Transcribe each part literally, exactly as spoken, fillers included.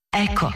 Eko.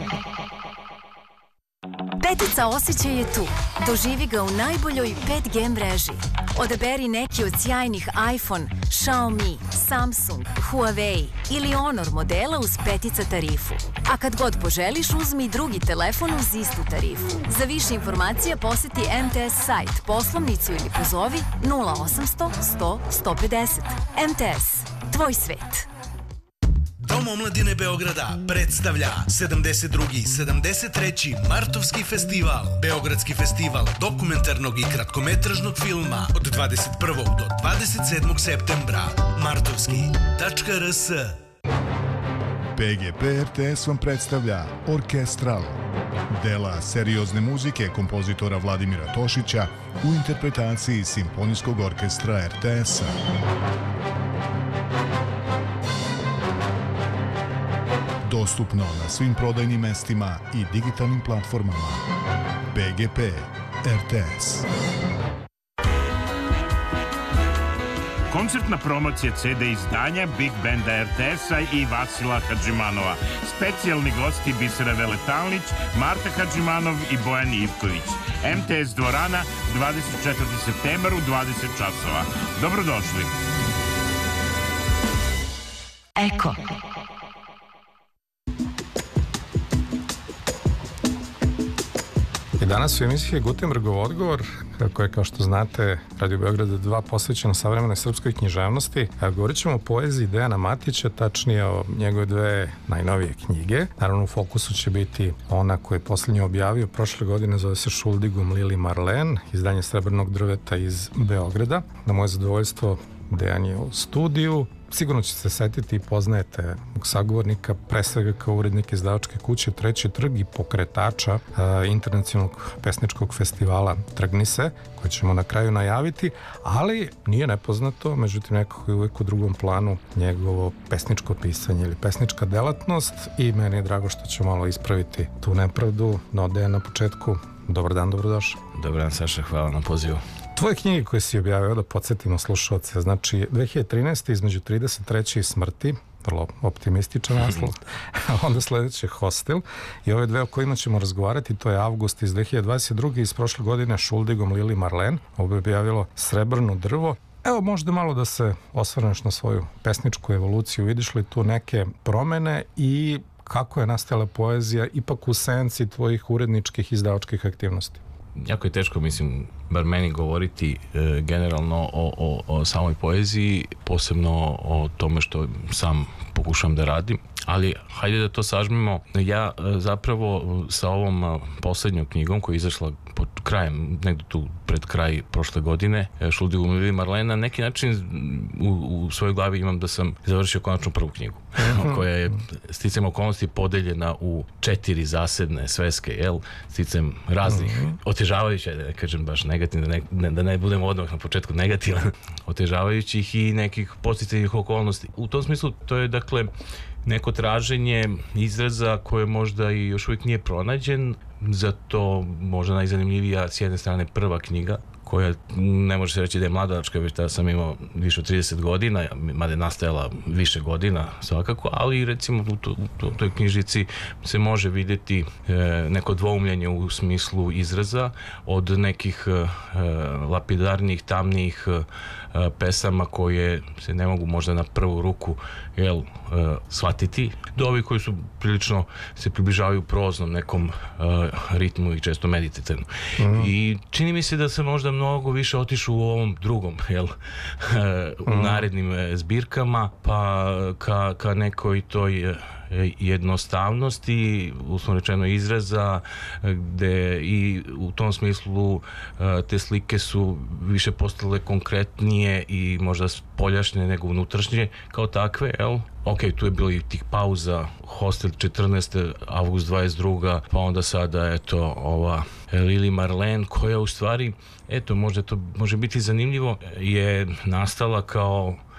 Petica osjećaj je tu. Doživi ga u najboljoj pet G mreži. Odaberi neki od sjajnih iPhone, Xiaomi, Samsung, Huawei ili Honor modela uz petica tarifu. A kad god poželiš, uzmi drugi telefon uz istu tarifu. Za više informacija poseti M T S sajt, poslovnicu ili pozovi nula osamsto sto sto pedeset. M T S. Tvoj svet. Dom omladine Beograda predstavlja sedamdeset drugi i sedamdeset treći Martovski festival. Beogradski festival dokumentarnog i kratkometražnog filma od dvadeset prvog do dvadeset sedmog septembra. Martovski tačka R S. P G P R T S vam predstavlja Orkestral, dela seriozne muzike kompozitora Vladimira Tošića u interpretaciji Simfonijskog orkestra R T S-a. Dostupno na svim prodajnim mestima i digitalnim platformama. P G P R T S. Koncertna promocija C D izdanja Big Banda R T S-a i Vasila Hadžimanova. Specijalni gosti Bisera Veletalnić, Marta Hadžimanov i Bojan Ivković. M T S dvorana, dvadeset četvrti septembar u dvadeset časova. Dobrodošli. Eko. I danas u emisiji Gutenbergov odgovor, koje, kao što znate, Radio Beograda dva posvećeno savremenoj srpskoj književnosti. Govorit ćemo o poeziji Dejana Matića, tačnije o njegove dve najnovije knjige. Naravno, u fokusu će biti ona koju je posljednje objavio prošle godine, zove se Šuldigum Lili Marlen, izdanje Srebrnog drveta iz Beograda. Na moje zadovoljstvo, Dejan je u studiju. Sigurno ćete se setiti i poznajete sagovornika, pre svega kao urednik izdavačke kuće Treći trg i pokretača uh, internacionalnog pesničkog festivala Trgnise, koje ćemo na kraju najaviti, ali nije nepoznato, međutim nekako je uvek u drugom planu njegovo pesničko pisanje ili pesnička delatnost i meni je drago što ću malo ispraviti tu nepravdu. No, Dejan, na početku, dobar dan, dobrodošao. Dobar dan, Saša, hvala na pozivu. Tvoje knjige koje si objavio, da podsjetimo slušalce, znači dve hiljade trinaeste između trideset treće i smrti, vrlo optimističan naslov, a onda sledeće Hostel i ove dve o kojima ćemo razgovarati, to je Avgust iz dve hiljade dvadeset druge iz prošle godine Šuldigom Lili Marlen, ovo je objavilo Srebrno drvo. Evo, možda malo da se osvrneš na svoju pesničku evoluciju, vidiš li tu neke promene i kako je nastala poezija ipak u senci tvojih uredničkih izdavačkih aktivnosti? Jako je teško, mislim, bar meni govoriti e, generalno o, o, o samoj poeziji, posebno o tome što sam pokušam da radim, ali hajde da to sažmemo. Ja e, zapravo sa ovom e, poslednjom knjigom koja je izašla pod krajem, negdje tu pred kraj prošle godine, e, Šuldigum Lili Marlen, na neki način u, u svojoj glavi imam da sam završio konačno prvu knjigu, koja je sticam okolnosti podeljena u četiri zasedne sveske, jel, sticam raznih otežavajućih, da ne kažem baš negativno, da ne, da ne budemo odmah na početku negativan, otežavajućih i nekih podsticajnih okolnosti. U tom smislu to je, dakle, neko traženje izraza koje možda i još uvijek nije pronađen, zato možda najzanimljivija s jedne strane prva knjiga, koja ne može se reći da je mladalačka, već da sam imao više od trideset godina, mada je nastajala više godina svakako, ali recimo u, to, u toj knjižici se može vidjeti e, neko dvoumljenje u smislu izraza od nekih e, lapidarnijih, tamnijih e, pesama koje se ne mogu možda na prvu ruku jel, e, shvatiti, do ovih koji su prilično se približavaju proznom nekom e, ritmu i često meditativno. Mm-hmm. I čini mi se da sam možda mnogo više otišao u ovom drugom, jel, u mm. narednim zbirkama, pa ka, ka nekoj toj jednostavnosti, uslovno rečeno izraza, gde i u tom smislu te slike su više postale konkretnije i možda spoljašnje nego unutrašnje kao takve, jel? Ok, tu je bilo i tih pauza, Hostel četrnaeste, Avgust dvadeset druga, pa onda sada, eto, ova Lili Marlen, koja u stvari, eto, možda to može biti zanimljivo, je nastala kao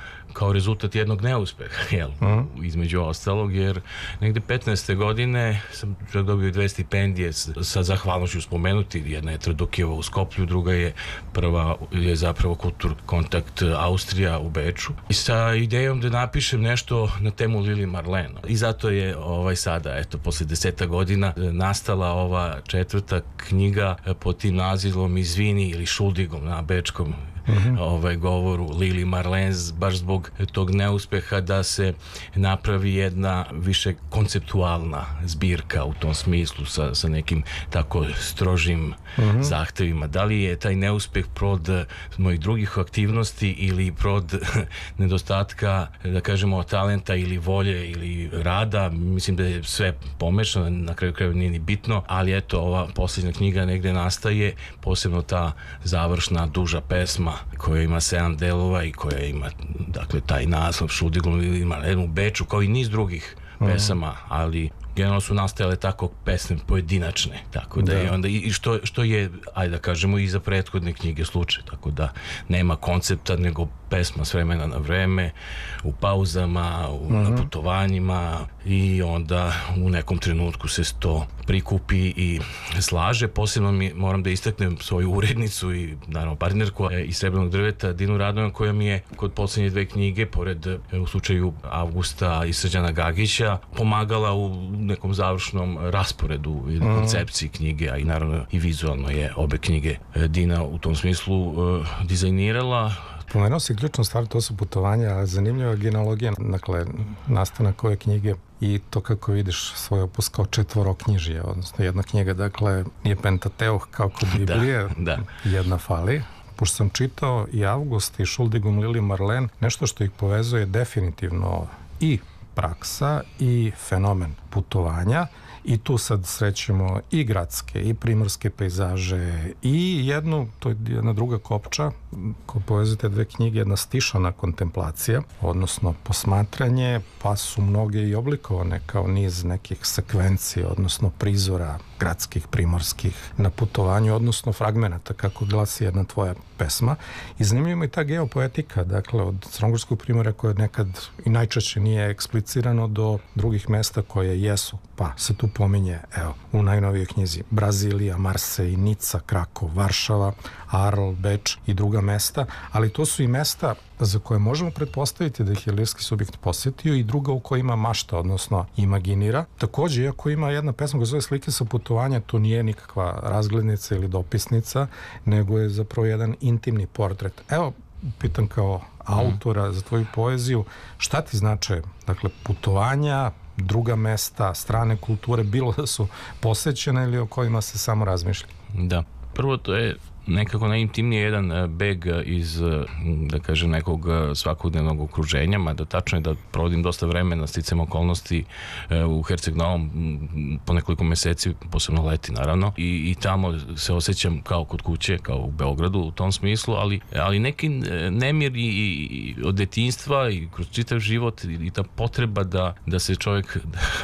kao rezultat jednog neuspeha, jel, mm. između ostalog, jer negde petnaeste godine sam dobio dve stipendije sa zahvalnošću spomenuti. Jedna je Trdokijeva u Skoplju, druga je prva je zapravo Kultur Kontakt Austrija u Beču, i sa idejom da napišem nešto na temu Lili Marlene. I zato je ovaj sada, eto, posle deseta godina nastala ova četvrta knjiga pod tim nazivom Izvini ili Šuldigom na bečkom Mm-hmm. ovaj govoru Lili Marlene, baš zbog tog neuspeha da se napravi jedna više konceptualna zbirka u tom smislu sa, sa nekim tako strožim mm-hmm. zahtevima. Da li je taj neuspeh prod mojih drugih aktivnosti ili prod nedostatka, da kažemo, talenta ili volje ili rada? Mislim da je sve pomešano, na kraju krajeva nije ni bitno, ali eto, ova posljednja knjiga negde nastaje, posebno ta završna duža pesma koja ima sedam delova i koja ima, dakle, taj naslov Šuldigom ili Marlene u Beču, kao i niz drugih uh-huh. pesama, ali generalno su nastajale tako pesme pojedinačne, tako da, da. je onda i što, što je, ajde da kažemo, i za prethodne knjige slučaj, tako da nema koncepta, nego pesma s vremena na vreme, u pauzama, u, uh-huh. na putovanjima, i onda u nekom trenutku se to prikupi i slaže. Posebno mi moram da istaknem svoju urednicu i naravno partnerku iz Srebrnog drveta, Dinu Radovan, koja mi je kod poslednje dve knjige, pored u slučaju Avgusta i Srđana Gagića, pomagala u nekom završnom rasporedu i uh-huh. koncepciji knjige, a i naravno i vizualno je obe knjige Dina u tom smislu uh, dizajnirala. Pomenuo si ključnu stvar, to su putovanja, a zanimljiva genealogija, dakle, nastanak ove knjige i to kako vidiš svoj opus kao četvoroknjižije, odnosno jedna knjiga, dakle, nije Pentateuh kao kod Biblije, da, da. jedna fali. Pošto sam čitao i Avgust i Šuldigom Lili Marlene, nešto što ih povezuje je definitivno i praksa i fenomen putovanja, i tu sad srećemo i gradske i primorske pejzaže i jednu, to je jedna druga kopča ko povezuje te dve knjige, jedna stišana kontemplacija, odnosno posmatranje, pa su mnoge i oblikovane kao niz nekih sekvencija, odnosno prizora gradskih, primorskih na putovanju, odnosno fragmenata, kako glasi jedna tvoja pesma. I zanimljivo je ta geopoetika, dakle, od Crnogorskog primorja koje nekad i najčešće nije eksplicirano do drugih mesta koje jesu, pa se tu pominje, evo, u najnovijoj knjizi Brazilija, Marsej, Nica, Krakov, Varšava, Arl, Beč i druga mesta, ali to su i mesta za koje možemo pretpostaviti da ih je lirski subjekt posjetio i druga u kojima mašta, odnosno imaginira. Takođe, iako ima jedna pesma koja zove Slike sa putovanja, to nije nikakva razglednica ili dopisnica, nego je zapravo jedan intimni portret. Evo, pitam kao autora za tvoju poeziju, šta ti znače, dakle, putovanja, druga mesta, strane kulture, bilo da su posećene ili o kojima se samo razmišlja? Da. Prvo, to je nekako najintimnije jedan beg iz, da kažem, nekog svakodnevnog okruženja, mada tačno je da provodim dosta vremena sticam okolnosti u Herceg Novom po nekoliko meseci, posebno leti naravno, i, i tamo se osjećam kao kod kuće, kao u Beogradu u tom smislu, ali, ali neki nemir i, i od detinjstva i kroz čitav život i, i ta potreba da, da se čovjek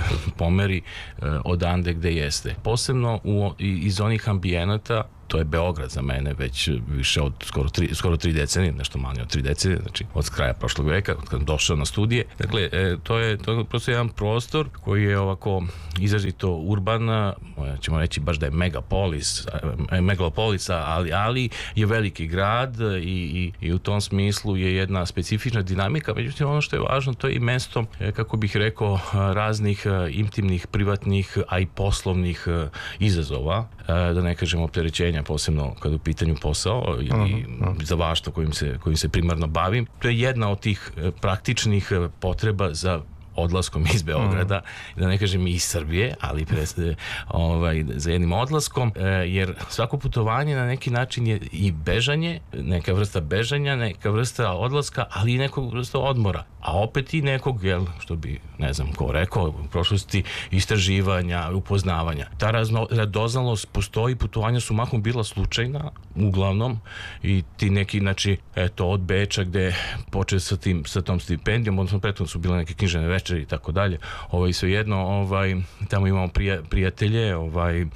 pomeri odande gde jeste. Posebno u, iz onih ambijenata, to je Beograd za mene već više od skoro tri, skoro tri decenije, nešto manje od tri decenije, znači od kraja prošlog veka, od kada sam došao na studije. Dakle, e, to je to je prosto jedan prostor koji je ovako izrazito urban, ćemo reći baš da je megapolis, megalopolisa, ali, ali je veliki grad i, i, i u tom smislu je jedna specifična dinamika. Međutim, ono što je važno, to je i mesto, kako bih rekao, raznih intimnih, privatnih, a i poslovnih izazova, da ne kažem opterećenja, posebno kada u pitanju posao ili uh-huh. zavaštvo kojim se, kojim se primarno bavim. To je jedna od tih praktičnih potreba za odlaskom iz Beograda, mm. da ne kažem iz Srbije, ali pre, ovaj, za jednim odlaskom, jer svako putovanje na neki način je i bežanje, neka vrsta bežanja, neka vrsta odlaska, ali i nekog vrsta odmora, a opet i nekog, jel, što bi, ne znam ko rekao, u prošlosti istraživanja, upoznavanja. Ta razno, radoznalost postoji, putovanja su mahom bila slučajna, uglavnom, i ti neki, znači, eto, od Beča gde počeo sa tim, sa tom stipendijom, odnosno prethodno su bile neke književne večeri i tako dalje. Ovaj, svejedno, ovaj, tamo imamo prija, prijatelje ovaj, e,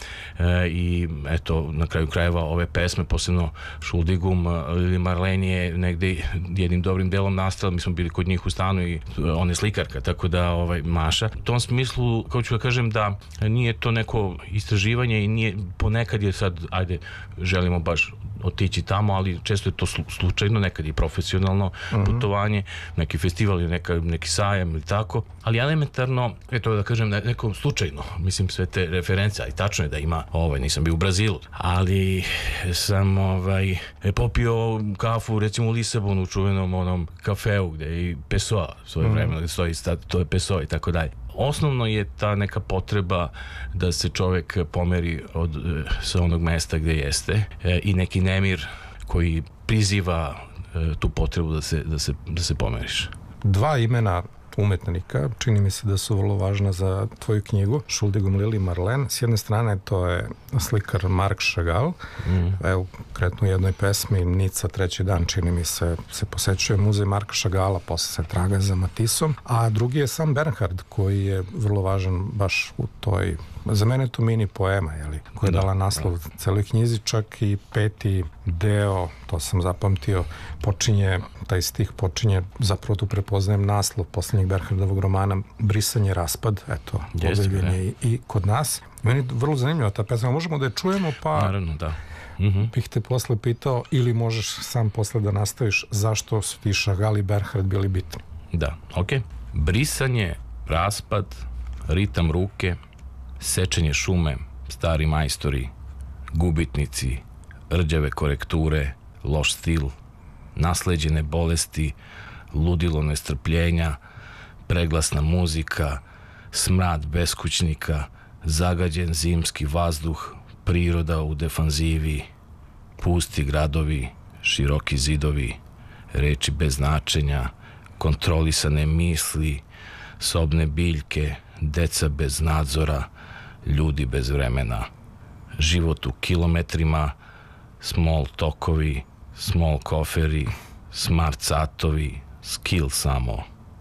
i eto, na kraju krajeva ove pesme, posebno Schuldigum ili Marlene je negde jednim dobrim delom nastala, mi smo bili kod njih u stanu i on je slikarka, tako da ovaj, Maša. U tom smislu, kao ću da kažem da nije to neko istraživanje i nije, ponekad je sad, ajde, želimo baš otići tamo, ali često je to slučajno, nekad i profesionalno mm-hmm. putovanje, neki festival ili neka, neki sajem ili tako, ali elementarno, eto da kažem, nekom slučajno, mislim sve te reference, a i tačno je da ima, ovaj, nisam bio u Brazilu, ali sam ovaj, popio kafu recimo u Lisabonu, u čuvenom onom kafeu gde je i Pessoa svoje mm-hmm. vremena, gde stoji, to je Pessoa i tako dalje. Osnovno je ta neka potreba da se čovjek pomeri od, sa onog mesta gdje jeste e, i neki nemir koji priziva e, tu potrebu da se, da se, da se pomeriš. Dva imena umetnika, čini mi se da su vrlo važna za tvoju knjigu, Schuldigum Lili Marlene. S jedne strane to je slikar Marc Chagall, mm. evo, konkretno u jednoj pesmi Nica treći dan, čini mi se, se posećuje muzej Marca Chagalla, posle se traga za Matissom, a drugi je sam Bernhard, koji je vrlo važan baš u toj, za mene je to mini poema, jeli, koja je da, dala naslov da. celoj knjizi, čak i peti deo, to sam zapamtio, počinje, taj stih počinje, zapravo tu prepoznajem naslov poslednjeg Bernhardovog romana Brisanje, raspad, eto, objavljen je i, i kod nas. Meni je vrlo zanimljiva ta pesma, možemo da je čujemo, pa naravno, da. Mm-hmm. bih te posle pitao, ili možeš sam posle da nastaviš, zašto su ti Chagall i Bernhard bili bitni? Da, okej. Okay. Brisanje, raspad, ritam ruke, sečenje šume, stari majstori, gubitnici, rđave korekture, loš stil, nasleđene bolesti, ludilo nestrpljenja, preglasna muzika, smrad beskućnika, zagađen zimski vazduh, priroda u defanzivi, pusti gradovi, široki zidovi, reči bez značenja, kontrolisane misli, sobne biljke, deca bez nadzora, ljudi bez vremena, život u kilometrima, small tokovi, small koferi, smart satovi, skill samo.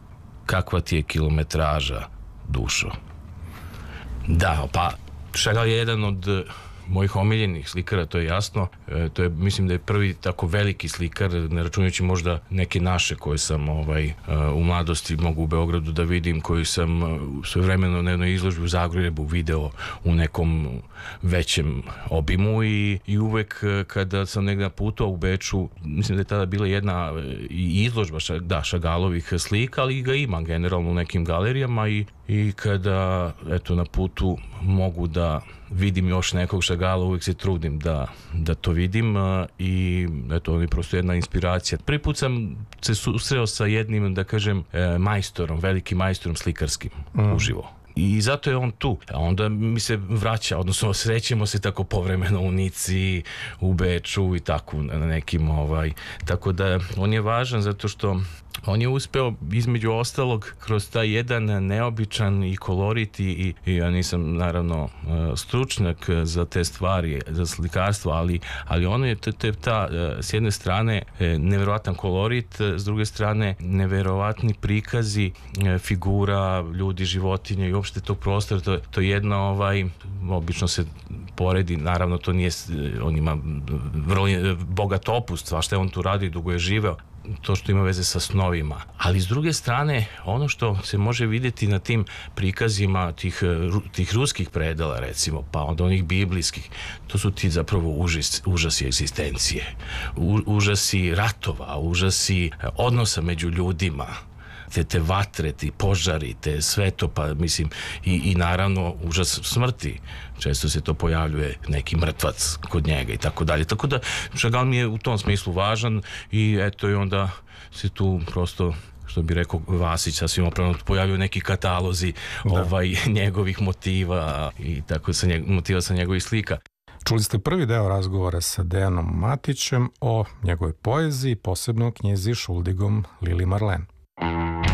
Kakva ti je kilometraža, dušo? Da, pa Chagall je jedan od mojih omiljenih slikara, to je jasno. E, to je, mislim da je prvi tako veliki slikar, ne računajući možda neke naše koje sam ovaj, u mladosti mogu u Beogradu da vidim, koji sam svojevremeno na jednoj izložbi u Zagrebu video u nekom većem obimu i, i uvek kada sam negdje putovao u Beču, mislim da je tada bila jedna izložba da, Chagallovih slika, ali ga ima generalno u nekim galerijama i, i kada eto, na putu mogu da vidim još nekog Chagalla, uvijek se trudim da, da to vidim uh, i eto, on je prosto jedna inspiracija. Prvi put sam se susreo sa jednim, da kažem, eh, majstorom, velikim majstorom slikarskim mm. uživo. I zato je on tu. A onda mi se vraća, odnosno srećemo se tako povremeno u Nici, u Beču i tako na nekim ovaj. Tako da on je važan zato što on je uspeo između ostalog kroz taj jedan neobičan i kolorit i, i ja nisam naravno stručnjak za te stvari, za slikarstvo, ali, ali ono je te, te, ta s jedne strane neverovatan kolorit, s druge strane neverovatni prikazi figura, ljudi, životinja i uopšte tog prostora, to, to je jedno ovaj, obično se poredi, naravno to nije, on ima vrlo bogat opus, svašta je on tu radi, dugo je živeo, to što ima veze sa snovima. Ali s druge strane, ono što se može vidjeti na tim prikazima tih, tih ruskih predela, recimo, pa onda onih biblijskih, to su ti zapravo užas, užasi egzistencije, U, užasi ratova, užasi odnosa među ljudima, te, te vatre, ti požari, te sve to, pa mislim, i, i naravno užas smrti. Često se to pojavljuje neki mrtvac kod njega i tako dalje. Tako da Chagall mi je u tom smislu važan i eto i onda se tu prosto, što bi rekao Vasić, sasvim opravno pojavljuju neki katalozi ovaj, njegovih motiva i tako sa njeg, motiva sa njegovih slika. Čuli ste prvi deo razgovora sa Dejanom Matićem o njegovoj poeziji, posebno knjizi Schuldigum Lili Marlene.